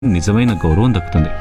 నిజమైన గౌరవం దక్కుతుంది.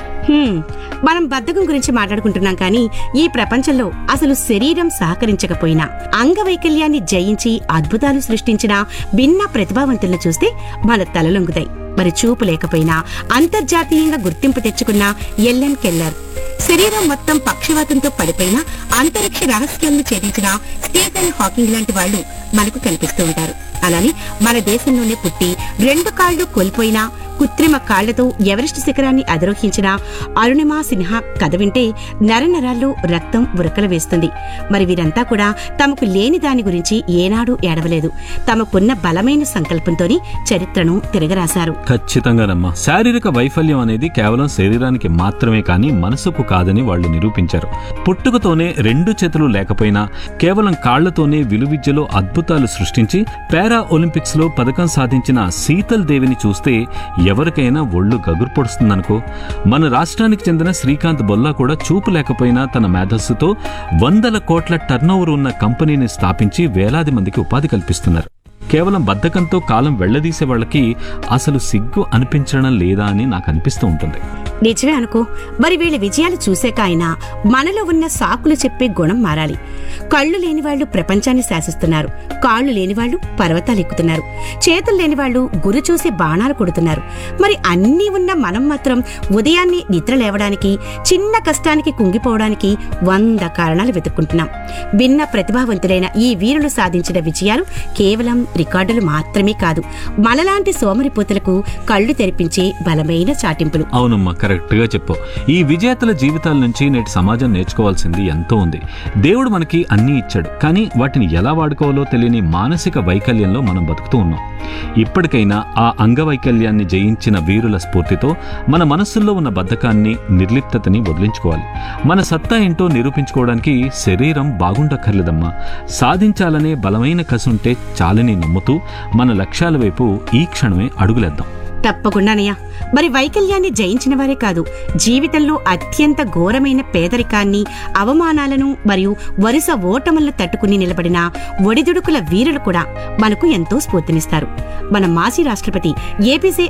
మనం బద్ధకం గురించి మాట్లాడుకుంటున్నాం కానీ ఈ ప్రపంచంలో అసలు శరీరం సహకరించకపోయినా అంగవైకల్యాన్ని జయించి అద్భుతాలు సృష్టించిన భిన్న ప్రతిభావంతులను చూస్తే మన తలలొంగుతాయి. మరి చూపు లేకపోయినా అంతర్జాతీయంగా గుర్తింపు తెచ్చుకున్న ఎల్లెన్ కెల్లర్, శరీరం మొత్తం పక్షవాతంతో పడిపోయినా అంతరిక్ష రహస్యాలను ఛేదించిన స్టీఫెన్ హాకింగ్ లాంటి వాళ్ళు మనకు కనిపిస్తూ ఉంటారు. అలానే మన దేశంలోనే పుట్టి 2 కాళ్లు కోల్పోయినా కృత్రిమ కాళ్లతో ఎవరెస్ట్ శిఖరాన్ని అధిరోహించిన అరుణిమా సిన్హా కథ వింటే నరనరాల్లో రక్తం ఉరకలు వేస్తుంది. మరి వీరంతా కూడా తమకు లేని దాని గురించి ఏనాడూ ఏడవలేదు. తమకున్న బలమైన సంకల్పంతోని చరిత్రను తిరగరాశారు. ఖచ్చితంగానమ్మా. శారీరక వైఫల్యం అనేది కేవలం శరీరానికి మాత్రమే కానీ మనసుకు కాదని వాళ్ళు నిరూపించారు. పుట్టుకతోనే 2 చేతులు లేకపోయినా కేవలం కాళ్లతోనే విలువిద్యలో అద్భుతాలు సృష్టించి పారా ఒలింపిక్స్ లో పథకం సాధించిన శీతల్ దేవిని చూస్తే ఎవరికైనా ఒళ్ళు గగుర్పొడుస్తుందనుకో. మన రాష్ట్రానికి చెందిన శ్రీకాంత్ బొల్లా కూడా చూపు లేకపోయినా తన మేధస్సుతో 100 కోట్ల టర్నోవర్ ఉన్న కంపెనీని స్థాపించి వేలాది మందికి ఉపాధి కల్పిస్తున్నారు. కేవలం బద్ధకంతో కాలం వెళ్లదీసే వాళ్ళకి అసలు సిగ్గు అనిపించడం లేదా అని నాకు అనిపిస్తూ ఉంటుంది. నిజమే అనుకో. మరి వీళ్ళ విజయాలు చూసాక అయినా మనలో ఉన్న సాకులు చెప్పే గుణం మారాలి. కళ్ళు లేనివాళ్లు ప్రపంచాన్ని శాసిస్తున్నారు, కాళ్లు లేనివాళ్లు పర్వతాలు ఎక్కుతున్నారు, చేతులు లేనివాళ్లు గురి చూసి బాణాలు కొడుతున్నారు. మరి అన్నీ ఉన్న మనం మాత్రం ఉదయాన్నే నిద్ర లేవడానికి, చిన్న కష్టానికి కుంగిపోవడానికి 100 కారణాలు వెతుక్కుంటున్నాం. భిన్న ప్రతిభావంతులైన ఈ వీరులు సాధించిన విజయాలు కేవలం రికార్డులు మాత్రమే కాదు, మనలాంటి సోమరిపోతులకు కళ్లు తెరిపించే బలమైన చాటింపులు. అవునమ్మా, కరెక్ట్ గా చెప్పు. ఈ విజేతల జీవితాల నుంచి నేటి సమాజం నేర్చుకోవాల్సింది ఎంతో ఉంది. దేవుడు మనకి అన్నీ ఇచ్చాడు, కానీ వాటిని ఎలా వాడుకోవాలో తెలియని మానసిక వైకల్యంలో మనం బతుకుతూ ఉన్నాం. ఇప్పటికైనా ఆ అంగవైకల్యాన్ని జయించిన వీరుల స్ఫూర్తితో మన మనస్సుల్లో ఉన్న బద్ధకాన్ని, నిర్లిప్తతని వదిలించుకోవాలి. మన సత్తా ఏంటో నిరూపించుకోవడానికి శరీరం బాగుండక్కర్లేదమ్మా. సాధించాలనే బలమైన కసుంటే చాలని నమ్ముతూ మన లక్ష్యాల వైపు ఈ క్షణమే అడుగులేద్దాం. తప్పకుండానయ్యా. మరి వైకల్యాన్ని జయించిన వారే కాదు, జీవితంలో అత్యంత ఘోరమైన పేదరికాన్ని, అవమానాలను మరియు వరుస ఓటములను తట్టుకుని నిలబడిన ఒడిదుడుకుల వీరులు కూడా మనకు ఎంతో స్ఫూర్తినిస్తారు. మన మాజీ రాష్ట్రపతి ఏపీజే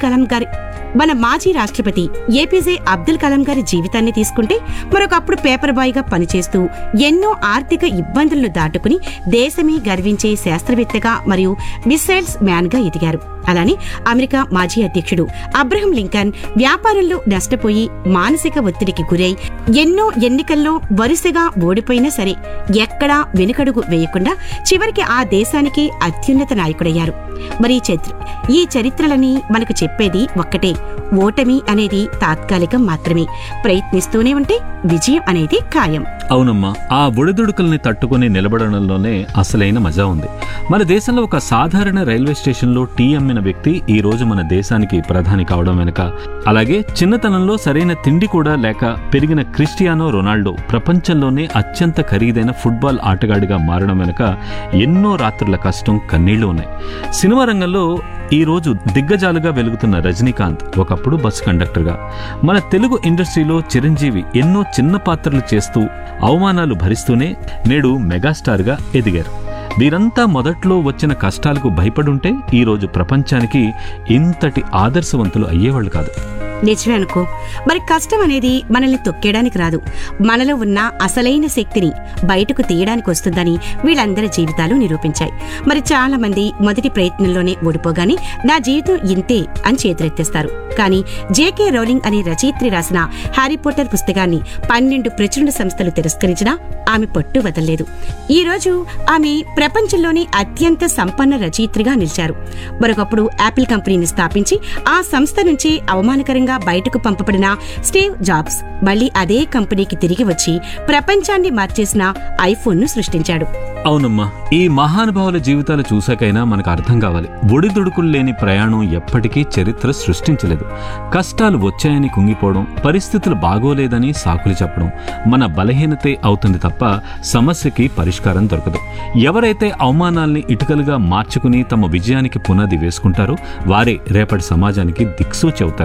అబ్దుల్ కలాం గారి జీవితాన్ని తీసుకుంటే మరొకప్పుడు పేపర్ బాయ్ గా పనిచేస్తూ ఎన్నో ఆర్థిక ఇబ్బందులను దాటుకుని దేశమే గర్వించే శాస్త్రవేత్తగా మరియు మిసైల్స్ మ్యాన్ గా ఎదిగారు. అలానే అమెరికా మాజీ అధ్యక్షుడు అబ్రహం లింకన్ వ్యాపారంలో నష్టపోయి మానసిక ఒత్తిడికి గురై ఎన్నో ఎన్నికల్లో వరుసగా ఓడిపోయినా సరే ఎక్కడా వెనుకడుగు వేయకుండా చివరికి ఆ దేశానికి అత్యున్నత నాయకుడయ్యారు. మరి ఈ చరిత్రలని మనకు చెప్పేది ఒక్కటే, ఓటమి అనేది తాత్కాలికం మాత్రమే. ప్రయత్నిస్తూనే ఉంటే విజయం అనేది ఖాయం. అవునమ్మా, ఆ ఒడిదుడుకుల్ని తట్టుకుని నిలబడడంలోనే అసలైన మజా ఉంది. మన దేశంలో ఒక సాధారణ రైల్వే స్టేషన్లో టీ అమ్మిన వ్యక్తి ఈ రోజు మన దేశానికి ప్రధాని కావడం వెనుక, అలాగే చిన్నతనంలో సరైన తిండి కూడా లేక పెరిగిన క్రిస్టియానో రొనాల్డో ప్రపంచంలోనే అత్యంత ఖరీదైన ఫుట్బాల్ ఆటగాడిగా మారడం వెనుక ఎన్నో రాత్రుల కష్టం, కన్నీళ్లు ఉన్నాయి. సినిమా రంగంలో ఈ రోజు దిగ్గజాలుగా వెలుగుతున్న రజనీకాంత్ ఒకప్పుడు బస్ కండక్టర్గా, మన తెలుగు ఇండస్ట్రీలో చిరంజీవి ఎన్నో చిన్న పాత్రలు చేస్తూ అవమానాలు భరిస్తూనే నేడు మెగాస్టార్గా ఎదిగారు. వీరంతా మొదట్లో వచ్చిన కష్టాలకు భయపడుంటే ఈరోజు ప్రపంచానికి ఇంతటి ఆదర్శవంతులు అయ్యేవాళ్ళు కాదు. నిజమే అనుకో. మరి కష్టం అనేది మనల్ని తొక్కేయడానికి రాదు, మనలో ఉన్న అసలైన శక్తిని బయటకు తీయడానికి వస్తుందని వీళ్ళందరి జీవితాలు నిరూపించాయి. మరి చాలా మంది మొదటి ప్రయత్నంలోనే ఓడిపోగానే నా జీవితం ఇంతే అని చేతులెత్తేస్తారు. కానీ జేకే రౌలింగ్ అనే రచయిత్రి రాసిన హ్యారీ పాటర్ పుస్తకాన్ని 12 ప్రచురణ సంస్థలు తిరస్కరించినా ఆమె పట్టు వదలలేదు. ఈ రోజు ఆమె ప్రపంచంలోని అత్యంత సంపన్న రచయిత్రిగా నిలిచారు. మరొకప్పుడు యాపిల్ కంపెనీని స్థాపించి ఆ సంస్థ నుంచి అవమానకరంగా బయటకు పంపబడిన స్టీవ్ జాబ్స్ మళ్లీ అదే కంపెనీకి తిరిగి వచ్చి ప్రపంచాన్ని మార్చేసిన ఐఫోన్ ను సృష్టించాడు. అవునమ్మా, ఈ మహానుభావుల జీవితాలు చూసాకైనా మనకు అర్థం కావాలి, ఒడిదుడుకులు లేని ప్రయాణం ఎప్పటికీ చరిత్ర సృష్టించలేదు. కష్టాలు వచ్చాయని కుంగిపోవడం, పరిస్థితులు బాగోలేదని సాకులు చెప్పడం మన బలహీనతే అవుతుంది తప్ప సమస్యకి పరిష్కారం దొరకదు. ఎవరైతే అవమానాల్ని ఇటుకలుగా మార్చుకుని తమ విజయానికి పునాది వేసుకుంటారో వారే రేపటి సమాజానికి దిక్సూచి అవుతారు.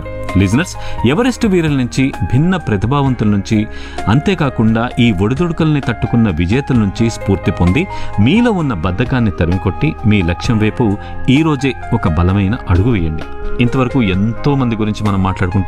లిజనర్స్, ఎవరెస్ట్ వీరుల నుంచి, భిన్న ప్రతిభావంతుల నుంచి, అంతేకాకుండా ఈ ఒడిదుడుకుల్ని తట్టుకున్న విజేతల నుంచి స్ఫూర్తి పొంది మీలో ఉన్న బద్ధకాన్ని తరిమికొట్టి మీ లక్ష్యం వైపు ఈ రోజే ఒక బలమైన అడుగు వేయండి. ఇంతవరకు ఎంతో మంది గురించి మనం మాట్లాడుకుంటూ